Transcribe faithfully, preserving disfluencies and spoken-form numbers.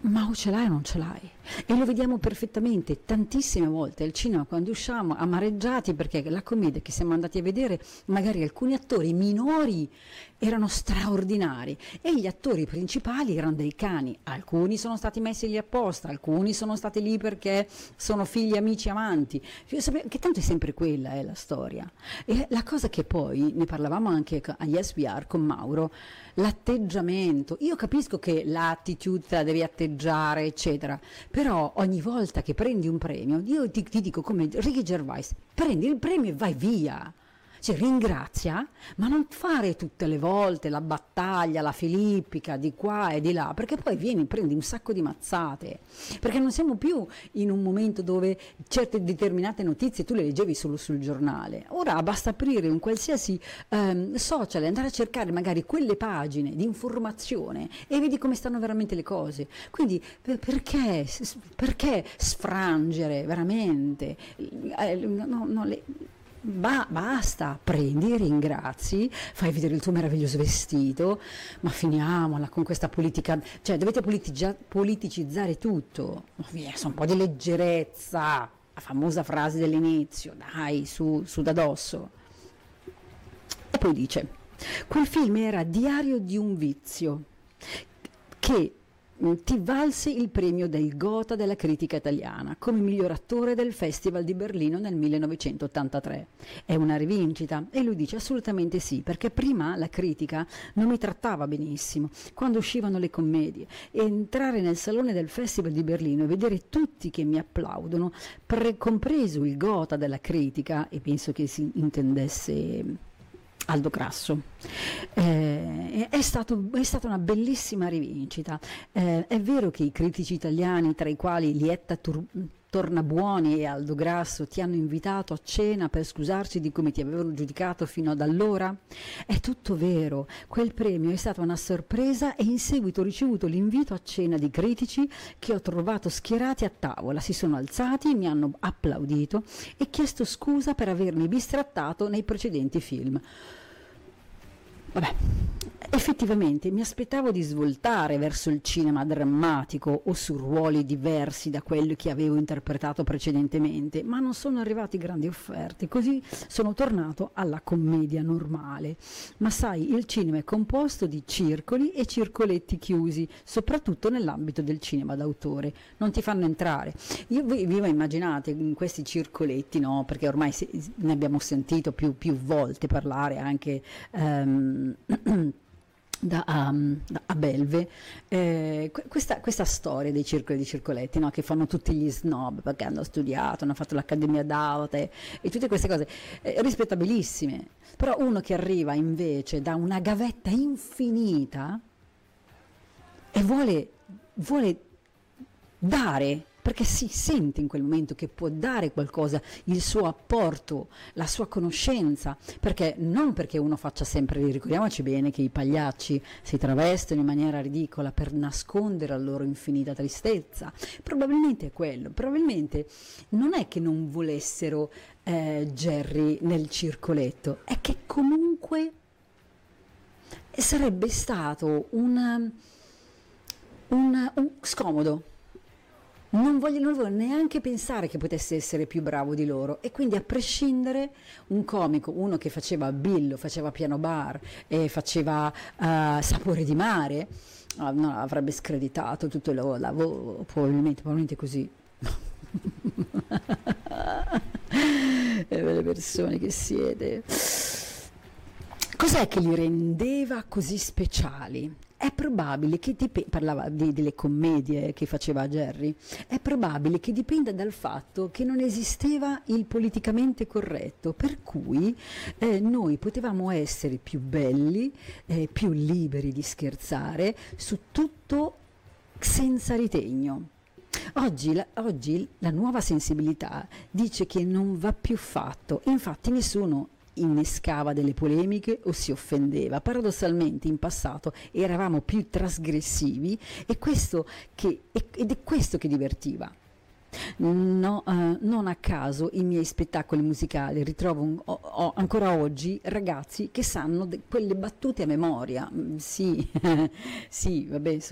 Ma o ce l'hai o non ce l'hai, e lo vediamo perfettamente tantissime volte al cinema quando usciamo amareggiati perché la commedia che siamo andati a vedere, magari alcuni attori minori erano straordinari e gli attori principali erano dei cani. Alcuni sono stati messi lì apposta, alcuni sono stati lì perché sono figli, amici, amanti, che tanto è sempre quella è la storia. E la cosa che poi, ne parlavamo anche a Yes We Are con Mauro, l'atteggiamento. Io capisco che l'attitude te la devi atteggiare eccetera, però ogni volta che prendi un premio, io ti, ti dico come Ricky Gervais, prendi il premio e vai via, cioè ringrazia, ma non fare tutte le volte la battaglia, la filippica di qua e di là, perché poi vieni, prendi un sacco di mazzate, perché non siamo più in un momento dove certe determinate notizie tu le leggevi solo sul giornale. Ora basta aprire un qualsiasi ehm, social e andare a cercare magari quelle pagine di informazione e vedi come stanno veramente le cose. Quindi per- perché, perché sfrangere veramente? Eh, no, no, le, Ba- basta, prendi, ringrazi, fai vedere il tuo meraviglioso vestito, ma finiamola con questa politica, cioè dovete politigia- politicizzare tutto, via, un po' di leggerezza, la famosa frase dell'inizio, dai, su, su da dosso. E poi dice, quel film era Diario di un vizio, che ti valse il premio del Gotha della critica italiana come miglior attore del Festival di Berlino nel millenovecentottantatré. È una rivincita? E lui dice assolutamente sì, perché prima la critica non mi trattava benissimo quando uscivano le commedie, e entrare nel salone del Festival di Berlino e vedere tutti che mi applaudono, pre- compreso il Gotha della critica, e penso che si intendesse Aldo Grasso, eh, è, stato, è stata una bellissima rivincita. Eh, è vero che i critici italiani, tra i quali Lietta Tur- Tornabuoni e Aldo Grasso, ti hanno invitato a cena per scusarsi di come ti avevano giudicato fino ad allora? È tutto vero, quel premio è stata una sorpresa e in seguito ho ricevuto l'invito a cena di critici che ho trovato schierati a tavola, si sono alzati, mi hanno applaudito e chiesto scusa per avermi bistrattato nei precedenti film. Vabbè, effettivamente mi aspettavo di svoltare verso il cinema drammatico o su ruoli diversi da quelli che avevo interpretato precedentemente, ma non sono arrivati grandi offerte, così sono tornato alla commedia normale. Ma sai, il cinema è composto di circoli e circoletti chiusi, soprattutto nell'ambito del cinema d'autore, non ti fanno entrare. Io vi, vi immaginate in questi circoletti, no? Perché ormai si, ne abbiamo sentito più, più volte parlare anche um, Da, um, da, a Belve, eh, questa, questa storia dei circoli e dei circoletti, no? Che fanno tutti gli snob perché hanno studiato, hanno fatto l'accademia d'arte e tutte queste cose eh, rispettabilissime, però uno che arriva invece da una gavetta infinita e vuole, vuole dare, perché si sente in quel momento che può dare qualcosa, il suo apporto, la sua conoscenza, perché non perché uno faccia sempre, ricordiamoci bene che i pagliacci si travestono in maniera ridicola per nascondere la loro infinita tristezza, probabilmente è quello, probabilmente non è che non volessero eh, Jerry nel circoletto, è che comunque sarebbe stato un, un, un scomodo. Non voglio, non voglio neanche pensare che potesse essere più bravo di loro, e quindi a prescindere un comico, uno che faceva Billo, faceva Piano Bar e faceva uh, Sapore di Mare, uh, no, avrebbe screditato tutto il lavoro, probabilmente, probabilmente così. E le persone che siete. Cos'è che li rendeva così speciali? È probabile che dip- parlava di, delle commedie che faceva Jerry, è probabile che dipenda dal fatto che non esisteva il politicamente corretto, per cui eh, noi potevamo essere più belli, eh, più liberi di scherzare su tutto senza ritegno. Oggi la, oggi la nuova sensibilità dice che non va più fatto, infatti nessuno innescava delle polemiche o si offendeva. Paradossalmente in passato eravamo più trasgressivi e questo che, ed è questo che divertiva. No, uh, non a caso i miei spettacoli musicali ritrovo un, ho, ho ancora oggi ragazzi che sanno de- quelle battute a memoria. Mm, sì, sì, vabbè,